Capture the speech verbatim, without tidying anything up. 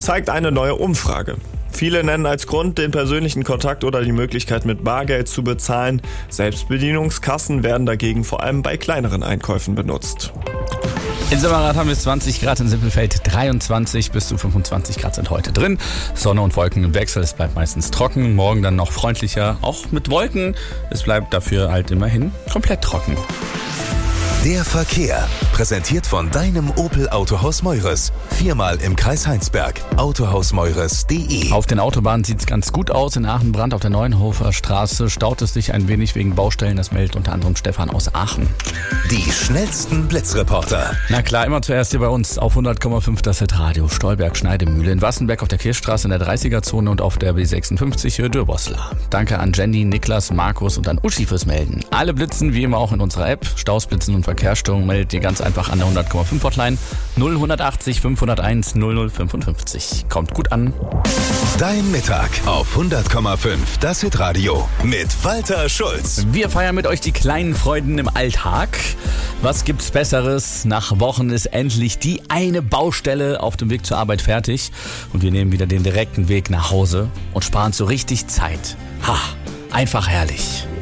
zeigt eine neue Umfrage. Viele nennen als Grund den persönlichen Kontakt oder die Möglichkeit mit Bargeld zu bezahlen. Selbstbedienungskassen werden dagegen vor allem bei kleineren Einkäufen benutzt. In Semmerath haben wir zwanzig Grad, in Simpelfeld dreiundzwanzig, bis zu fünfundzwanzig Grad sind heute drin. Sonne und Wolken im Wechsel, es bleibt meistens trocken. Morgen dann noch freundlicher, auch mit Wolken. Es bleibt dafür halt immerhin komplett trocken. Der Verkehr, präsentiert von deinem Opel Autohaus Meures. Viermal im Kreis Heinsberg. autohaus meures punkt de. Auf den Autobahnen sieht es ganz gut aus. In Aachen-Brand auf der Neuenhofer Straße staut es sich ein wenig wegen Baustellen. Das meldet unter anderem Stefan aus Aachen. Die schnellsten Blitzreporter. Na klar, immer zuerst hier bei uns auf hundert Komma fünf das Hitradio. Stolberg, Schneidemühle in Wassenberg auf der Kirchstraße in der dreißiger-Zone und auf der B sechsundfünfzig Höhe Dörboslar. Danke an Jenny, Niklas, Markus und an Uschi fürs Melden. Alle blitzen wie immer auch in unserer App. Staus, Blitzen und Verkehrsstörungen meldet ihr ganz einfach an der hundert Komma fünf Hotline null achtzig fünfhunderteins null null fünfundfünfzig. Kommt gut an. Dein Mittag auf hundert Komma fünf das Hitradio mit Walter Schulz. Wir feiern mit euch die kleinen Freuden im Alltag. Was gibt's Besseres? Nach Wochen ist endlich die eine Baustelle auf dem Weg zur Arbeit fertig und wir nehmen wieder den direkten Weg nach Hause und sparen so richtig Zeit. Ha, einfach herrlich.